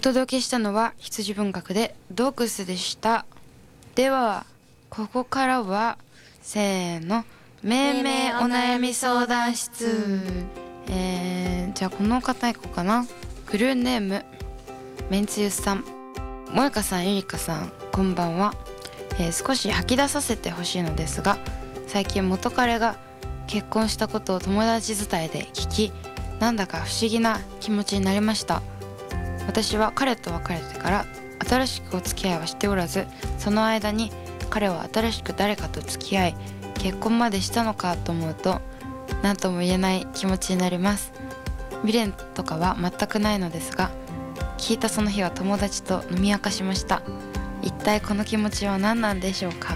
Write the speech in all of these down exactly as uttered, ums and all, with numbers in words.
届けしたのは羊文学でドッグスでした。ではここからはせーの、めいめいお悩み相談室。えー、じゃあこの方いこうかな。クルーネームめんつゆさん。もえかさん、ゆりかさん、こんばんは。えー、少し吐き出させてほしいのですが、最近元彼が結婚したことを友達伝いで聞き、なんだか不思議な気持ちになりました。私は彼と別れてから新しくお付き合いはしておらず、その間に彼は新しく誰かと付き合い結婚までしたのかと思うと、何とも言えない気持ちになります。未練とかは全くないのですが、聞いたその日は友達と飲み明かしました。一体この気持ちは何なんでしょうか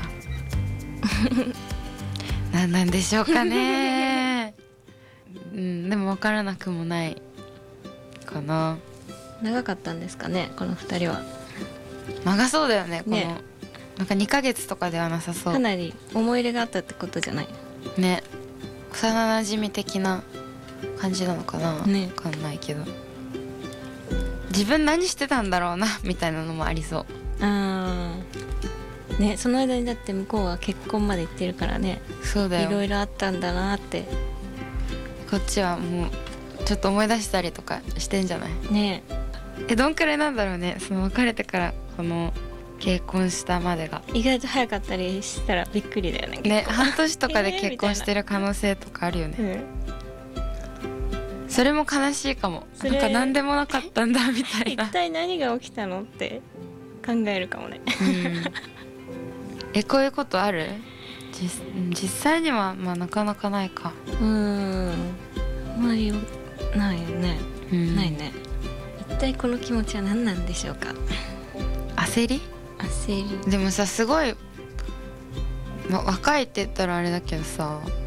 何なんでしょうかねうん、でも分からなくもないかな。 長かったんですかね、このふたりは。 長そうだよね、このね、 なんかにかげつとかではなさそう。 かなり思い入れがあったってことじゃない。 ね、幼なじみ的な感じなのかな、 ね、 分かんないけど、自分何してたんだろうなみたいなのもありそう。 あーね、その間にだって向こうは結婚まで行ってるからね。 そうだよ、 いろいろあったんだなって。 こっちはもうちょっと思い出したりとかしてんじゃないね。 え、どんくらいなんだろうね、その別れてからこの結婚したまでが。 意外と早かったりしたらびっくりだよね。 ね、半年とかで結婚してる可能性とかあるよね、 うん、 それも悲しいかも。なんか何でもなかったんだみたいな一体何が起きたのって考えるかもね、 うん、え、こういうことある？ 実, 実際にはまあなかなかないか。 うーん、あんまりないよね、うん、ないね。一体この気持ちは何なんでしょうか。 焦り？ 焦り。 でもさ、すごい、ま、若いって言ったらあれだけどさ、